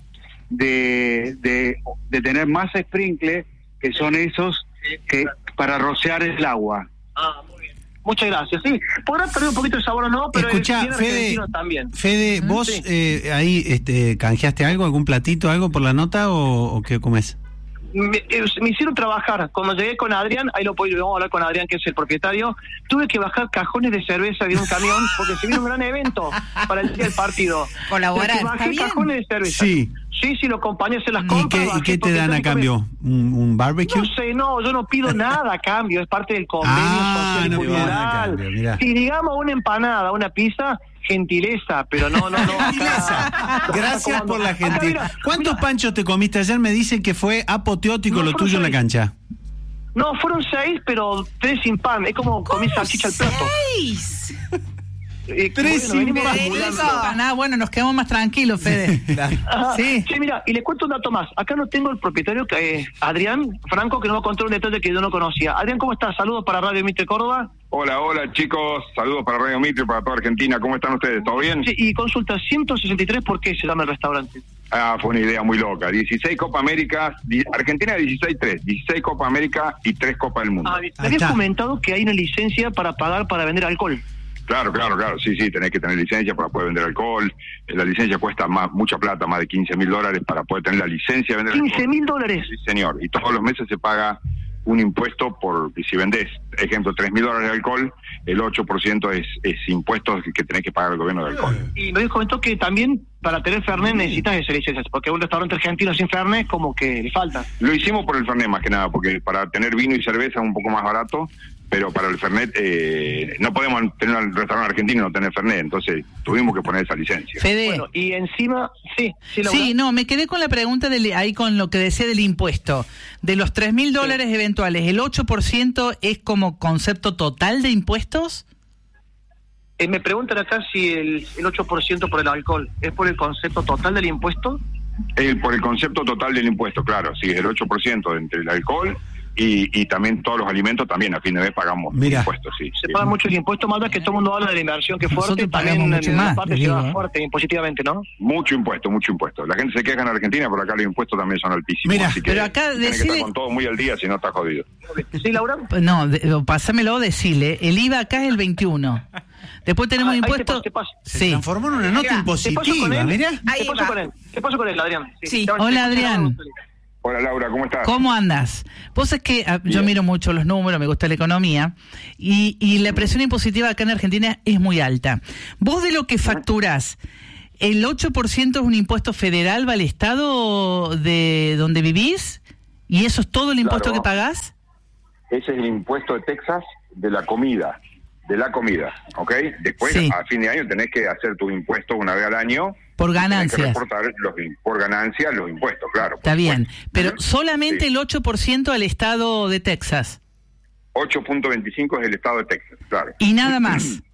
Speaker 29: de, de, de tener más sprinkles, que son esos que para rociar el agua.
Speaker 28: Ah, muy bien. Muchas gracias. Sí, podrá perder un poquito el sabor o no, pero
Speaker 1: escuchá,
Speaker 28: el
Speaker 1: Fede,
Speaker 28: también.
Speaker 1: Fede, ¿vos sí. eh, ahí este, canjeaste algo, algún platito, algo por la nota o, o qué comes?
Speaker 28: Me, eh, me hicieron trabajar. Cuando llegué con Adrián, ahí lo puedo, vamos a hablar con Adrián, que es el propietario, tuve que bajar cajones de cerveza de un camión porque se vino un gran evento para el día del partido.
Speaker 11: Colaborar,
Speaker 28: bajé
Speaker 11: ¿está
Speaker 28: cajones
Speaker 11: bien?
Speaker 28: de cerveza.
Speaker 1: Sí.
Speaker 28: Sí, sí, lo acompañé a hacer las compras.
Speaker 1: ¿Y qué, ¿y qué te dan a cambio? ¿Un, ¿Un barbecue?
Speaker 28: No sé, no, yo no pido nada a cambio, es parte del convenio
Speaker 1: ah,
Speaker 28: social y
Speaker 1: no
Speaker 28: cultural.
Speaker 1: Cambio,
Speaker 28: si digamos una empanada, una pizza, gentileza, pero no, no, no.
Speaker 1: Gentileza. Gracias por la gentileza. ¿Cuántos mira. panchos te comiste ayer? Me dicen que fue apoteótico no, lo tuyo seis. en la cancha.
Speaker 28: No, fueron seis, pero tres sin pan. Es como comí salchicha al plato.
Speaker 11: ¡Seis!
Speaker 28: Eh,
Speaker 3: Tres
Speaker 28: bueno,
Speaker 3: ah, bueno, nos quedamos más tranquilos, Fede.
Speaker 28: Ajá. Sí. Sí, mira, y le cuento un dato más. Acá no tengo el propietario, que eh, Adrián Franco, que nos va a contar un detalle que yo no conocía. Adrián, ¿cómo estás? Saludos para Radio Mitre Córdoba.
Speaker 7: Hola, hola chicos, saludos para Radio Mitre y para toda Argentina. ¿Cómo están ustedes? ¿Todo bien?
Speaker 28: Sí, y consulta, ciento sesenta y tres, ¿por qué se llama el restaurante?
Speaker 7: Ah, fue una idea muy loca. dieciséis Copa América, Argentina dieciséis tres, dieciséis Copa América y tres Copa del Mundo.
Speaker 28: Ah, me habías comentado que hay una licencia para pagar para vender alcohol.
Speaker 7: Claro, claro, claro, sí, sí, tenés que tener licencia para poder vender alcohol. La licencia cuesta más, mucha plata, más de quince mil dólares para poder tener la licencia de vender alcohol.
Speaker 28: ¿quince mil dólares?
Speaker 7: Sí, señor, y todos los meses se paga un impuesto por, si vendés, ejemplo, tres mil dólares de alcohol, el ocho por ciento es, es impuestos que tenés que pagar al gobierno de alcohol.
Speaker 28: Y me comentó que también para tener Fernet necesitas esa licencia, porque un restaurante argentino sin Fernet como que le falta.
Speaker 7: Lo hicimos por el Fernet más que nada, porque para tener vino y cerveza es un poco más barato, pero para el Fernet eh, no podemos tener un restaurante argentino y no tener Fernet, entonces tuvimos que poner esa licencia.
Speaker 3: Fede.
Speaker 28: Bueno, y encima, sí, sí,
Speaker 3: sí no, me quedé con la pregunta del, ahí con lo que decía del impuesto. De los tres mil dólares sí. eventuales, ¿el ocho por ciento es como concepto total de impuestos?
Speaker 28: Eh, me preguntan acá si el, el ocho por ciento por el alcohol es por el concepto total del impuesto.
Speaker 7: El, por el concepto total del impuesto, claro, sí, el ocho por ciento entre el alcohol y, y también todos los alimentos, también a fin de mes pagamos
Speaker 1: Mira.
Speaker 7: impuestos, sí.
Speaker 28: Se
Speaker 7: sí.
Speaker 28: pagan muchos impuestos, más que todo el mundo habla de la inversión que es fuerte, también en la parte se va fuerte impositivamente, ¿no?
Speaker 7: Mucho impuesto, mucho impuesto. La gente se queja en Argentina, pero acá los impuestos también son altísimos.
Speaker 3: Mira,
Speaker 7: así que
Speaker 3: pero acá
Speaker 7: decile...
Speaker 3: decile...
Speaker 7: que estar con todo muy al día, si no está jodido.
Speaker 28: ¿Sí, Laura?
Speaker 3: No, de, pásamelo, decile. El I V A acá es el veintiuno. Después tenemos ah, impuestos.
Speaker 28: Te paso, te paso.
Speaker 1: Se sí. transformó en una nota Mira, impositiva,
Speaker 28: mirá. ¿Qué pasó con él? ¿Qué pasó con él, Adrián?
Speaker 3: Sí. sí. Hola, Adrián.
Speaker 7: Hola, Laura, ¿cómo estás?
Speaker 3: ¿Cómo andas? Vos es que uh, yo miro mucho los números, me gusta la economía, y, y la presión impositiva acá en Argentina es muy alta. Vos de lo que facturás, ¿el ocho por ciento es un impuesto federal, va al estado de donde vivís? ¿Y eso es todo el impuesto
Speaker 7: claro.
Speaker 3: que pagás?
Speaker 7: ese es el impuesto de Texas de la comida, de la comida, ¿ok? Después,
Speaker 3: Sí.
Speaker 7: a fin de año, tenés que hacer tus impuestos una vez al año.
Speaker 3: Por
Speaker 7: Tenés que
Speaker 3: ganancias.
Speaker 7: reportar los, por ganancias los impuestos, claro.
Speaker 3: Está bien, pero solamente el ocho por ciento al estado de Texas.
Speaker 7: ocho punto veinticinco es el estado de Texas, claro.
Speaker 3: Y nada más.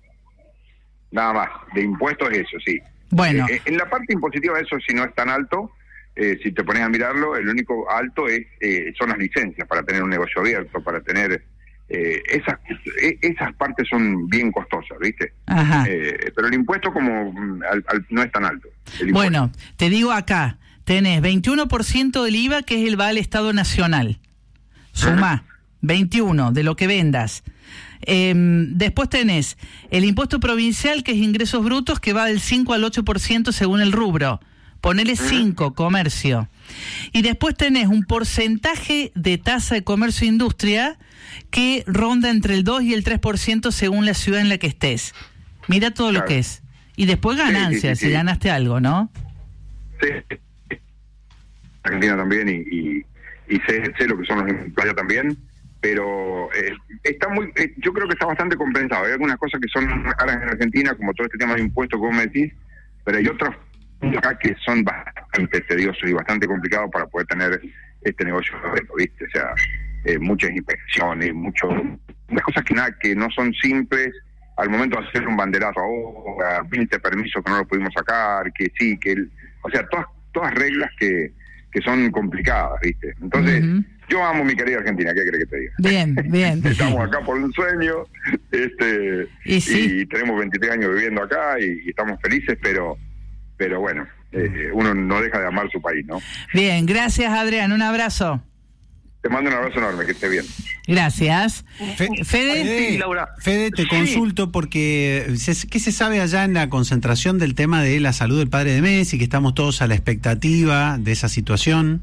Speaker 7: Nada más, de impuestos eso, sí.
Speaker 3: Bueno.
Speaker 7: Eh, en la parte impositiva eso sí no es tan alto, eh, si te pones a mirarlo, el único alto es eh, son las licencias para tener un negocio abierto, para tener... Eh, esas eh, esas partes son bien costosas, ¿viste?
Speaker 3: Ajá.
Speaker 7: Eh, pero el impuesto como mm, al- al- no es tan alto. El impuesto.
Speaker 3: Bueno, te digo acá, tenés veintiuno por ciento del I V A, que es el va al Estado Nacional. Sumá, veintiuno de lo que vendas. Eh, después tenés el impuesto provincial, que es ingresos brutos, que va del cinco al ocho por ciento según el rubro. Ponele cinco, comercio. Y después tenés un porcentaje de tasa de comercio e industria que ronda entre el dos y el tres por ciento según la ciudad en la que estés. Mira todo lo
Speaker 7: Claro.
Speaker 3: que es. Y después ganancias,
Speaker 7: sí, sí,
Speaker 3: si
Speaker 7: sí.
Speaker 3: ganaste algo, ¿no?
Speaker 7: Sí. Argentina también y, y, y sé, sé lo que son los impuestos allá también, pero eh, está muy, eh, yo creo que está bastante compensado. Hay algunas cosas que son raras en Argentina, como todo este tema de impuestos, como me decís, pero hay otros acá que son bastante tediosos y bastante complicados para poder tener este negocio abierto, ¿viste? O sea, eh, muchas inspecciones, mucho, las cosas que nada, que no son simples. Al momento de hacer un banderazo ahora, veinte permisos que no lo pudimos sacar, que sí, que el, o sea, todas todas reglas que, que son complicadas, ¿viste? Entonces,
Speaker 3: Ujú.
Speaker 7: yo amo mi querida Argentina, ¿qué crees que te diga?
Speaker 3: Bien, bien.
Speaker 7: Estamos acá por un sueño, este
Speaker 3: Y sí.
Speaker 7: y tenemos veintitrés años viviendo acá y, y estamos felices, pero pero bueno, eh, uno no deja de amar su país, ¿no?
Speaker 3: Bien, gracias Adrián, un abrazo.
Speaker 7: Te mando un abrazo enorme, que esté bien.
Speaker 3: Gracias.
Speaker 1: Fe-
Speaker 3: Fede.
Speaker 1: Fede, Fede, te consulto porque se- ¿qué se sabe allá en la concentración del tema de la salud del padre de Messi, que estamos todos a la expectativa de esa situación?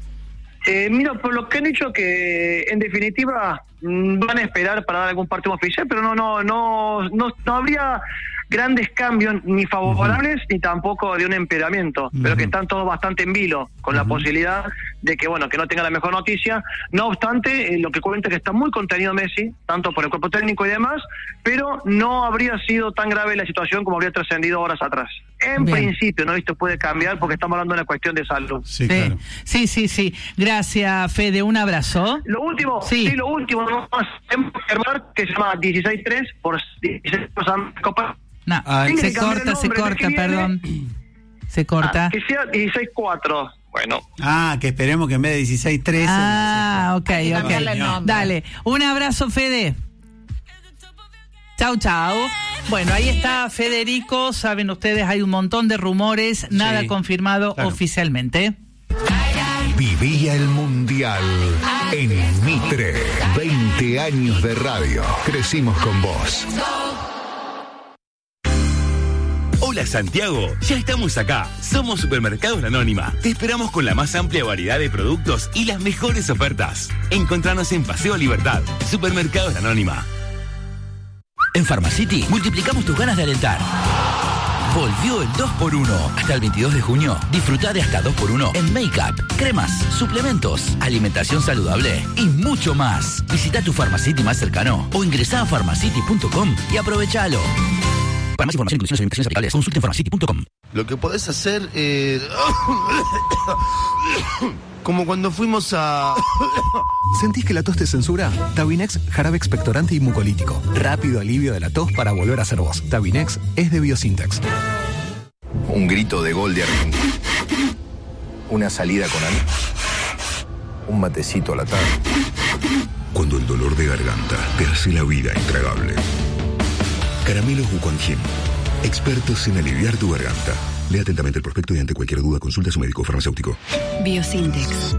Speaker 28: Eh, mira, por lo que han dicho que en definitiva mm, van a esperar para dar algún partido oficial, pero no no no no, no habría grandes cambios ni favorables uh-huh. ni tampoco de un empeoramiento, uh-huh. pero que están todos bastante en vilo con uh-huh. la posibilidad de que bueno que no tenga la mejor noticia. No obstante, eh, lo que cuenta es que está muy contenido Messi, tanto por el cuerpo técnico y demás, pero no habría sido tan grave la situación como habría trascendido horas atrás. En Bien. principio, ¿no? Esto puede cambiar porque estamos hablando de una cuestión de salud.
Speaker 3: Sí, sí, claro. sí, sí, sí. Gracias, Fede. Un abrazo.
Speaker 28: Lo último, sí, sí lo último, no más, que se llama dieciséis tres por dieciséis Copa.
Speaker 3: No, ah, se corta, se corta, perdón. Se corta.
Speaker 28: Ah, que sea dieciséis cuatro. Bueno.
Speaker 1: Ah, que esperemos que en vez de dieciséis trece.
Speaker 3: Ah, ok, ok. Dale. Un abrazo, Fede. Chau, chau. Bueno, ahí está Federico. Saben ustedes, hay un montón de rumores, nada
Speaker 1: sí,
Speaker 3: confirmado
Speaker 1: claro.
Speaker 3: oficialmente.
Speaker 4: Vivía el Mundial en Mitre. veinte años de radio. Crecimos con vos.
Speaker 14: Hola Santiago, ya estamos acá. Somos Supermercados La Anónima. Te esperamos con la más amplia variedad de productos y las mejores ofertas. Encontranos en Paseo Libertad. Supermercados La Anónima.
Speaker 15: En Pharmacity multiplicamos tus ganas de alentar. Volvió el dos por uno. Hasta el veintidós de junio, disfruta de hasta dos por uno en make-up, cremas, suplementos, alimentación saludable y mucho más. Visita tu Pharmacity más cercano o ingresá a pharmacity punto com y aprovechalo. Para más información, inclusiones y limitaciones aplicables, consulte en pharmacity punto com.
Speaker 17: Lo que podés hacer es... como cuando fuimos a...
Speaker 18: ¿Sentís que la tos te censura? Tabinex, jarabe expectorante y mucolítico. Rápido alivio de la tos para volver a ser vos. Tabinex es de Biosintex.
Speaker 17: Un grito de gol de Argentina. Una salida con Ani. Un matecito a la tarde.
Speaker 19: Cuando el dolor de garganta te hace la vida intragable. Caramelos Wuquanjin. Expertos en aliviar tu garganta. Lea atentamente el prospecto y ante cualquier duda consulta a su médico farmacéutico.
Speaker 11: Biosintex.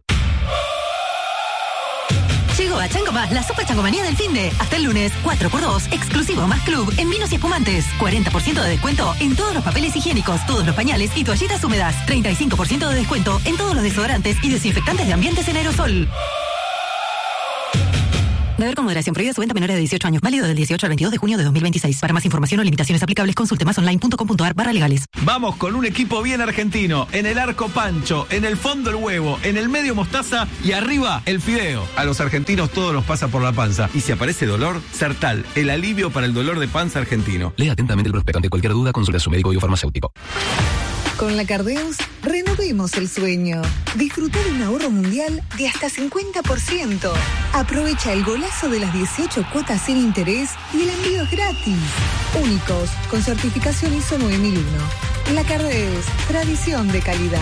Speaker 11: Llegó a Chango Más la super changomanía del finde. Hasta el lunes, cuatro por dos, exclusivo más club en vinos y espumantes. cuarenta por ciento de descuento en todos los papeles higiénicos, todos los pañales y toallitas húmedas. treinta y cinco por ciento de descuento en todos los desodorantes y desinfectantes de ambientes en aerosol. Beber con moderación. Prohibida su venta a menores de dieciocho años. Válido del dieciocho al veintidós de junio de dos mil veintiséis. Para más información o limitaciones aplicables, consulte masonline.com.ar barra legales.
Speaker 2: Vamos con un equipo bien argentino. En el arco Pancho, en el fondo el huevo, en el medio mostaza y arriba el fideo. A los argentinos todo nos pasa por la panza. Y si aparece dolor, Sertal, el alivio para el dolor de panza argentino.
Speaker 9: Lea atentamente el prospecto. Ante cualquier duda, consulta a su médico y o farmacéutico.
Speaker 5: Con la Cardeus, renovemos el sueño. Disfruta de un ahorro mundial de hasta cincuenta por ciento. Aprovecha el golazo de las dieciocho cuotas sin interés y el envío es gratis. Únicos, con certificación I S O nueve mil uno. La Cardeus, tradición de calidad.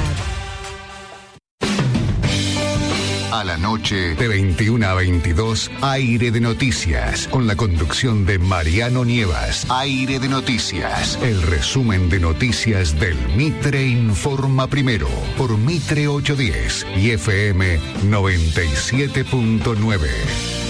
Speaker 4: A la noche, de veintiuna a veintidós, Aire de Noticias, con la conducción de Mariano Nievas. Aire de Noticias, el resumen de noticias del Mitre Informa Primero, por Mitre ochocientos diez y F M noventa y siete punto nueve.